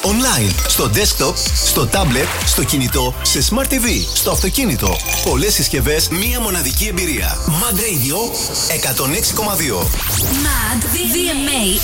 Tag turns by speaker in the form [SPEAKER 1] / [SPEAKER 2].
[SPEAKER 1] Online, στο desktop, στο tablet, στο κινητό, σε Smart TV, στο αυτοκίνητο. Πολλές συσκευές, μία μοναδική εμπειρία. Mad Radio 106,2.
[SPEAKER 2] Mad VMA